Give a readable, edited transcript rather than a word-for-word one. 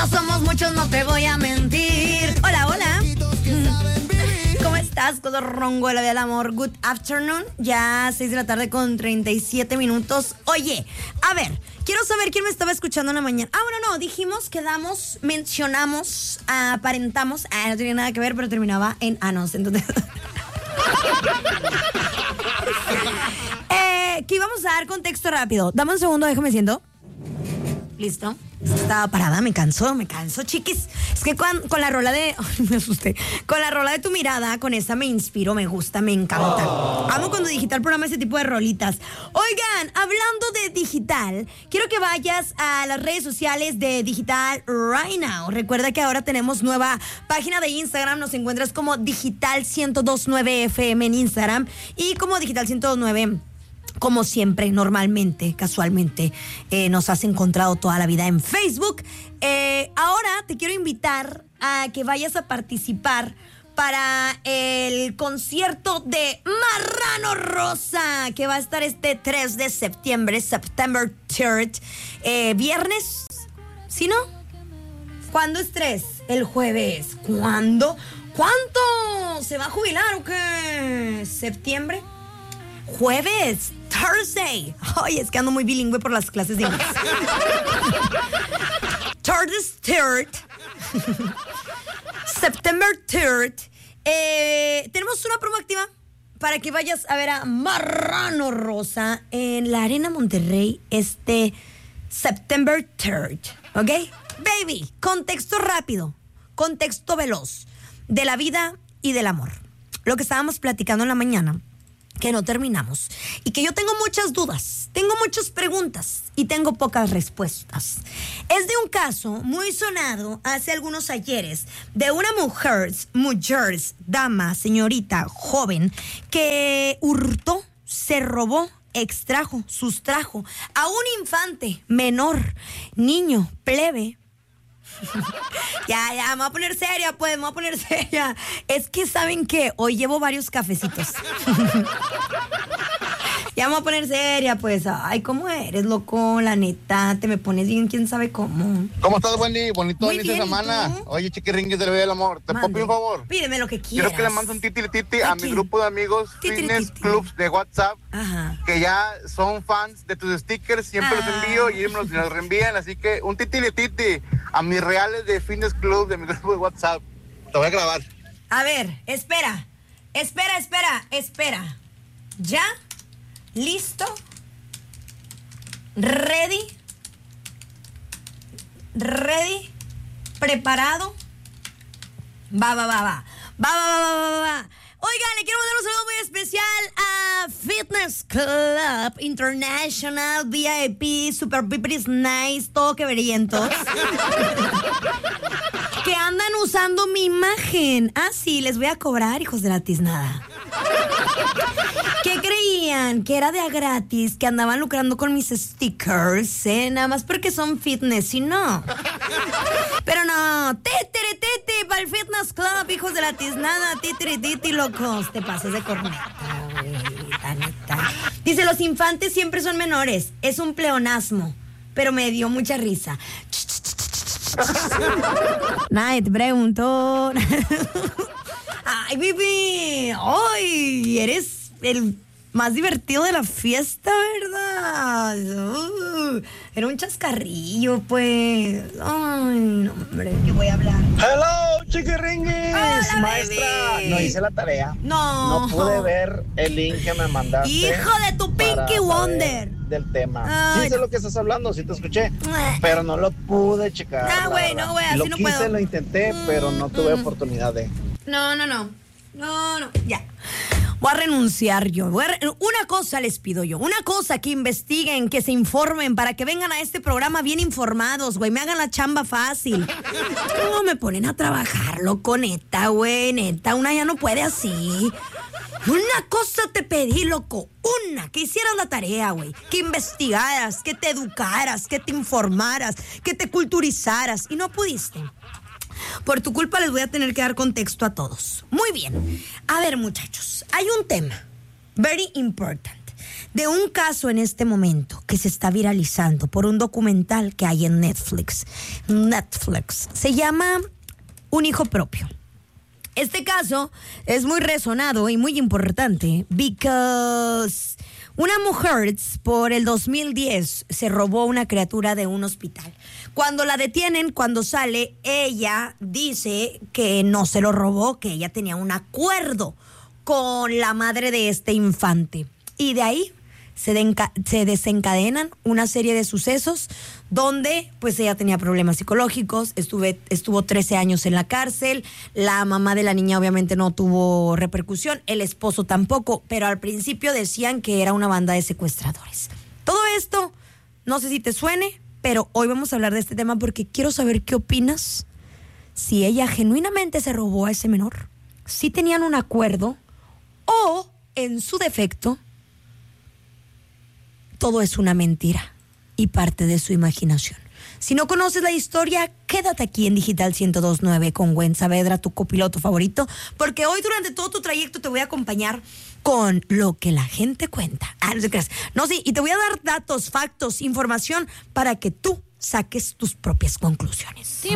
No somos muchos, no te voy a mentir. Hola, hola. ¿Cómo estás, Codorrongo de la vida del amor? Good afternoon. Ya 6 de la tarde con 37 minutos. Oye, a ver, quiero saber quién me estaba escuchando en la mañana. Bueno, no, dijimos, quedamos, mencionamos, aparentamos. No tenía nada que ver, pero terminaba en anos. Entonces... que íbamos a dar contexto rápido. Dame un segundo, déjame siento. Listo. Estaba parada, me canso, chiquis. Es que con la rola de... me asusté. Con la rola de Tu Mirada, con esa me inspiro, me gusta, me encanta. Amo cuando Digital programa ese tipo de rolitas. Oigan, hablando de digital, quiero que vayas a las redes sociales de Digital right now. Recuerda que ahora tenemos nueva página de Instagram. Nos encuentras como Digital 1029 FM en Instagram y como Digital 1029. Como siempre, normalmente, casualmente, nos has encontrado toda la vida en Facebook. Ahora te quiero invitar a que vayas a participar para el concierto de Marrano Rosa, que va a estar este 3 de septiembre, September 3rd, viernes, ¿sí no? ¿Cuándo es 3? El jueves. ¿Cuándo? ¿Cuánto? ¿Se va a jubilar o qué? ¿Septiembre? Jueves, Thursday. Ay, es que ando muy bilingüe por las clases de inglés. Third. September 3rd. Tenemos una promo activa para que vayas a ver a Marrano Rosa en la Arena Monterrey este September 3rd. ¿Ok? Baby, contexto rápido, contexto veloz de la vida y del amor. Lo que estábamos platicando en la mañana, que no terminamos, y que yo tengo muchas dudas, tengo muchas preguntas y tengo pocas respuestas. Es de un caso muy sonado hace algunos ayeres de una mujer, dama, señorita, joven, que hurtó, se robó, extrajo, sustrajo a un infante menor, niño, plebe. Ya, me voy a poner seria, pues, me voy a poner seria. Es que, ¿saben qué? Hoy llevo varios cafecitos. Ya me voy a poner seria, pues. Ay, ¿cómo eres, loco? La neta, te me pones bien, quién sabe cómo. ¿Cómo estás, Wendy? Bonito Muy inicio de bien, semana. Oye, chiquiringues de la vida del amor, ¿te puedo pedir un favor? Pídeme lo que quieras. Quiero que le mandes un titi a mi grupo de amigos Fitness Clubs de WhatsApp. Ajá. Que ya son fans de tus stickers, siempre los envío y ellos me los reenvían, así que un titi a mis reales de Fitness Club de mi grupo de WhatsApp. Te voy a grabar. A ver, espera. ¿Ya? ¿Listo? ¿Ready? ¿Preparado? Va. Oigan, le quiero mandar un saludo muy especial a Fitness Club International VIP Super Piperis Nice, todo queberientos, que andan usando mi imagen. Ah, sí, les voy a cobrar, hijos de la tiznada. ¿Qué creían? Que era de a gratis, que andaban lucrando con mis stickers, nada más porque son fitness, y no. Pero no, titi para el Fitness Club, hijos de la tiznada, titi, locos. Te pasas de corneta, güey, la neta. Dice, los infantes siempre son menores, es un pleonasmo, pero me dio mucha risa. Nadie te preguntó. Ay, baby, ay, eres el más divertido de la fiesta, ¿verdad? Era un chascarrillo, pues. Ay, no, hombre, ¿qué voy a hablar? Hello, chiquiringuis. Hola, maestra. baby. No hice la tarea. No. No pude ver el link que me mandaste. Hijo de tu Pinky Wonder. Del tema. Ay, Sí sé no. lo que estás hablando, sí te escuché, pero no lo pude checar. Ah, güey, no, güey, así lo no quise, puedo. Lo intenté, pero no tuve oportunidad de. No, ya. Voy a renunciar yo. Una cosa les pido yo. Una cosa, que investiguen, que se informen, para que vengan a este programa bien informados, güey. Me hagan la chamba fácil. No me ponen a trabajar, loco, neta, güey, neta. Una ya no puede así. Una cosa te pedí, loco. Una, que hicieras la tarea, güey. Que investigaras, que te educaras, que te informaras, que te culturizaras. Y no pudiste. Por tu culpa les voy a tener que dar contexto a todos. Muy bien. A ver, muchachos, hay un tema very important de un caso en este momento que se está viralizando por un documental que hay en Netflix. Se llama Un hijo propio. Este caso es muy resonado y muy importante because una mujer por el 2010 se robó una criatura de un hospital. Cuando la detienen, cuando sale, ella dice que no se lo robó, que ella tenía un acuerdo con la madre de este infante. Y de ahí se desencadenan una serie de sucesos donde pues ella tenía problemas psicológicos, estuvo 13 años en la cárcel, la mamá de la niña obviamente no tuvo repercusión, el esposo tampoco, pero al principio decían que era una banda de secuestradores. Todo esto, no sé si te suene, pero hoy vamos a hablar de este tema porque quiero saber qué opinas, si ella genuinamente se robó a ese menor, si tenían un acuerdo o en su defecto todo es una mentira y parte de su imaginación. Si no conoces la historia, quédate aquí en Digital 102.9 con Gwen Saavedra, tu copiloto favorito, porque hoy durante todo tu trayecto te voy a acompañar con lo que la gente cuenta. No te creas. No, sí, y te voy a dar datos, factos, información para que tú saques tus propias conclusiones.